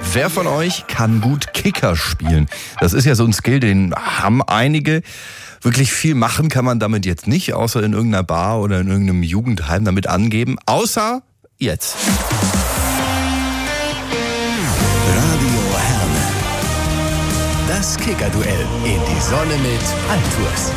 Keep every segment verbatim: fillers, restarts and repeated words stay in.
Wer von euch kann gut Kicker spielen? Das ist ja so ein Skill, den haben einige. Wirklich viel machen kann man damit jetzt nicht, außer in irgendeiner Bar oder in irgendeinem Jugendheim damit angeben. Außer jetzt. Radio Herne. Das Kicker-Duell in die Sonne mit Altours.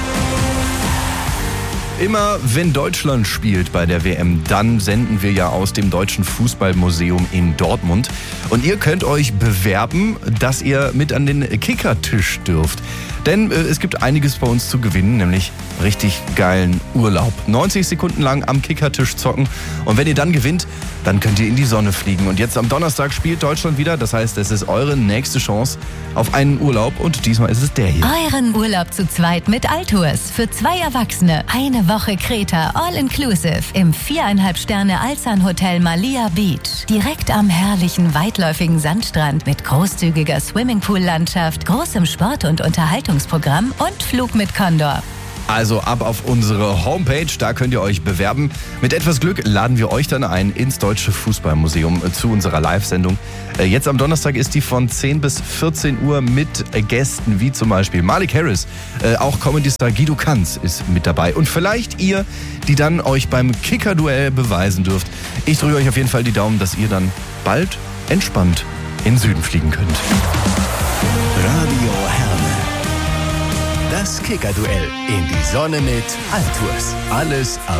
Immer wenn Deutschland spielt bei der W M, dann senden wir ja aus dem Deutschen Fußballmuseum in Dortmund. Und ihr könnt euch bewerben, dass ihr mit an den Kickertisch dürft. Denn äh, es gibt einiges bei uns zu gewinnen, nämlich richtig geilen Urlaub. neunzig Sekunden lang am Kickertisch zocken. Und wenn ihr dann gewinnt, dann könnt ihr in die Sonne fliegen. Und jetzt am Donnerstag spielt Deutschland wieder. Das heißt, es ist eure nächste Chance auf einen Urlaub. Und diesmal ist es der hier. Euren Urlaub zu zweit mit Altours. Für zwei Erwachsene. Eine Woche Kreta, all-inclusive. Im viereinhalb Sterne Alsan Hotel Malia Beach. Direkt am herrlichen, weitläufigen Sandstrand mit großzügiger Swimmingpool-Landschaft, großem Sport- und Unterhaltungsprogramm und Flug mit Condor. Also ab auf unsere Homepage, da könnt ihr euch bewerben. Mit etwas Glück laden wir euch dann ein ins Deutsche Fußballmuseum zu unserer Live-Sendung. Jetzt am Donnerstag ist die von zehn bis vierzehn Uhr mit Gästen wie zum Beispiel Malik Harris. Auch Comedy-Star Guido Kanz ist mit dabei. Und vielleicht ihr, die dann euch beim Kicker-Duell beweisen dürft. Ich drücke euch auf jeden Fall die Daumen, dass ihr dann bald entspannt in den Süden fliegen könnt. Radio Herne. Das Kicker-Duell in die Sonne mit Altours. Alles ab